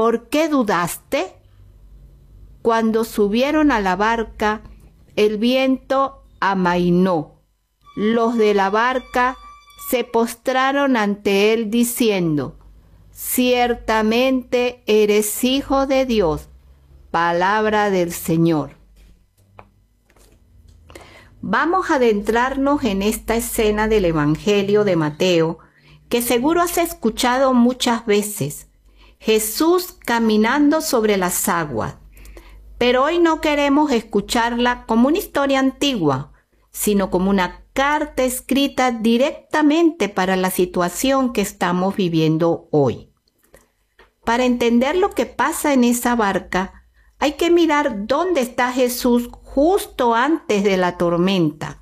¿por qué dudaste? Cuando subieron a la barca, el viento amainó. Los de la barca se postraron ante él diciendo: ciertamente eres Hijo de Dios. Palabra del Señor. Vamos a adentrarnos en esta escena del Evangelio de Mateo, que seguro has escuchado muchas veces. Jesús caminando sobre las aguas. Pero hoy no queremos escucharla como una historia antigua, sino como una carta escrita directamente para la situación que estamos viviendo hoy. Para entender lo que pasa en esa barca, hay que mirar dónde está Jesús justo antes de la tormenta.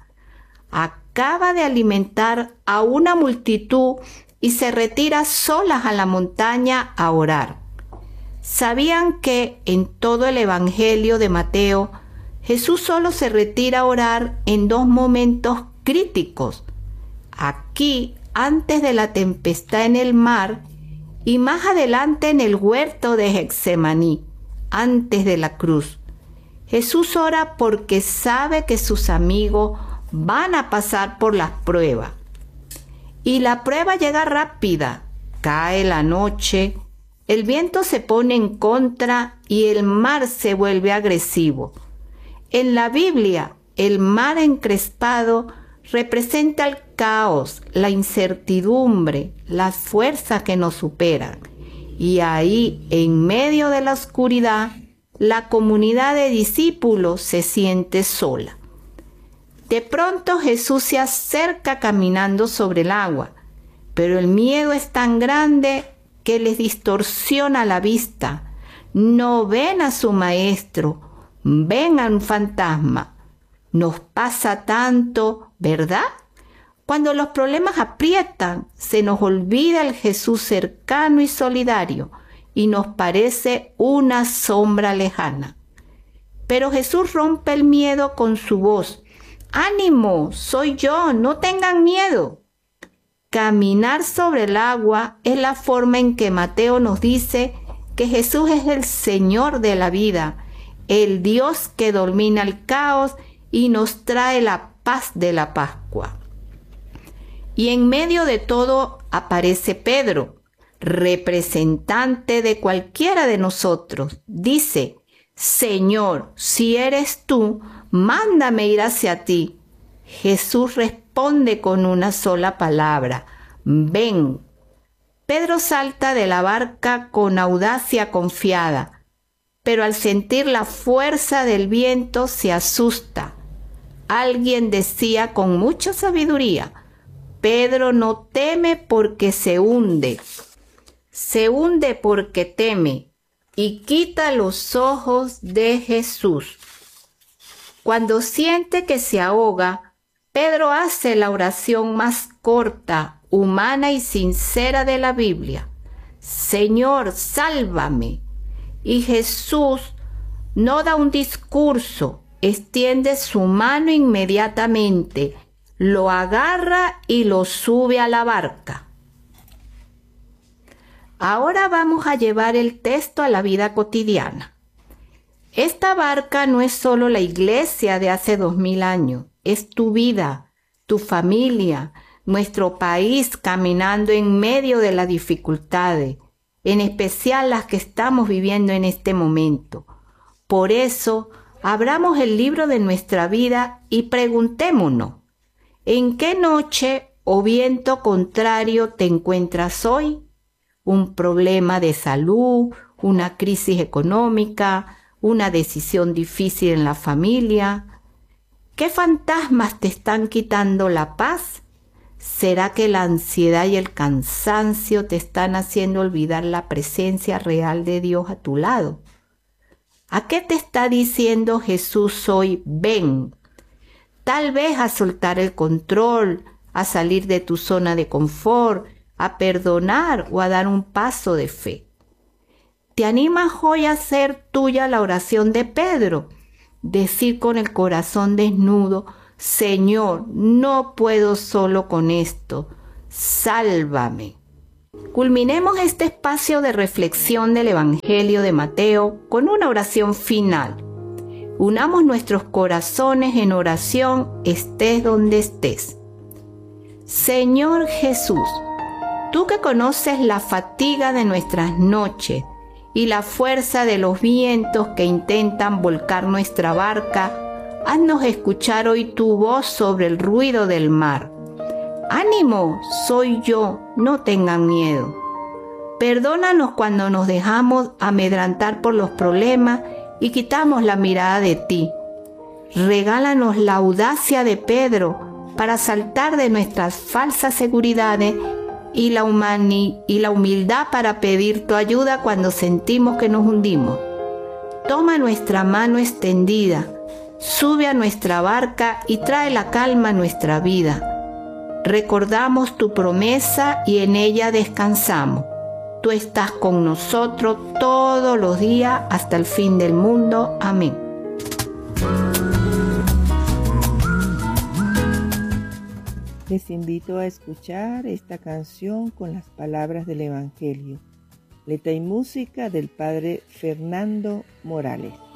Acaba de alimentar a una multitud y se retira solas a la montaña a orar. ¿Sabían que en todo el Evangelio de Mateo, Jesús solo se retira a orar en dos momentos críticos? Aquí, antes de la tempestad en el mar, y más adelante en el huerto de Getsemaní, antes de la cruz. Jesús ora porque sabe que sus amigos van a pasar por las pruebas. Y la prueba llega rápida. Cae la noche, el viento se pone en contra y el mar se vuelve agresivo. En la Biblia, el mar encrespado representa el caos, la incertidumbre, las fuerzas que nos superan. Y ahí, en medio de la oscuridad, la comunidad de discípulos se siente sola. De pronto Jesús se acerca caminando sobre el agua, pero el miedo es tan grande que les distorsiona la vista. No ven a su maestro, ven a un fantasma. Nos pasa tanto, ¿verdad? Cuando los problemas aprietan, se nos olvida el Jesús cercano y solidario y nos parece una sombra lejana. Pero Jesús rompe el miedo con su voz. ¡Ánimo! Soy yo, no tengan miedo. Caminar sobre el agua es la forma en que Mateo nos dice que Jesús es el Señor de la vida, el Dios que domina el caos y nos trae la paz de la Pascua. Y en medio de todo aparece Pedro, representante de cualquiera de nosotros. Dice: Señor, si eres tú, mándame ir hacia ti. Jesús responde con una sola palabra: ven. Pedro salta de la barca con audacia confiada, pero al sentir la fuerza del viento se asusta. Alguien decía con mucha sabiduría: Pedro no teme porque se hunde porque teme, y quita los ojos de Jesús. Cuando siente que se ahoga, Pedro hace la oración más corta, humana y sincera de la Biblia: Señor, sálvame. Y Jesús no da un discurso, extiende su mano inmediatamente, lo agarra y lo sube a la barca. Ahora vamos a llevar el texto a la vida cotidiana. Esta barca no es solo la iglesia de hace 2000 años, es tu vida, tu familia, nuestro país caminando en medio de las dificultades, en especial las que estamos viviendo en este momento. Por eso, abramos el libro de nuestra vida y preguntémonos: ¿en qué noche o viento contrario te encuentras hoy? ¿Un problema de salud, una crisis económica, una decisión difícil en la familia? ¿Qué fantasmas te están quitando la paz? ¿Será que la ansiedad y el cansancio te están haciendo olvidar la presencia real de Dios a tu lado? ¿A qué te está diciendo Jesús hoy? Ven. Tal vez a soltar el control, a salir de tu zona de confort, a perdonar o a dar un paso de fe. ¿Te animas hoy a hacer tuya la oración de Pedro? Decir con el corazón desnudo: Señor, no puedo solo con esto, sálvame. Culminemos este espacio de reflexión del Evangelio de Mateo con una oración final. Unamos nuestros corazones en oración, estés donde estés. Señor Jesús, tú que conoces la fatiga de nuestras noches y la fuerza de los vientos que intentan volcar nuestra barca, haznos escuchar hoy tu voz sobre el ruido del mar. ¡Ánimo! Soy yo, no tengan miedo. Perdónanos cuando nos dejamos amedrentar por los problemas y quitamos la mirada de ti. Regálanos la audacia de Pedro para saltar de nuestras falsas seguridades y la humildad para pedir tu ayuda cuando sentimos que nos hundimos. Toma nuestra mano extendida, sube a nuestra barca y trae la calma a nuestra vida. Recordamos tu promesa y en ella descansamos. Tú estás con nosotros todos los días hasta el fin del mundo. Amén. Les invito a escuchar esta canción con las palabras del Evangelio. Letra y música del Padre Fernando Morales.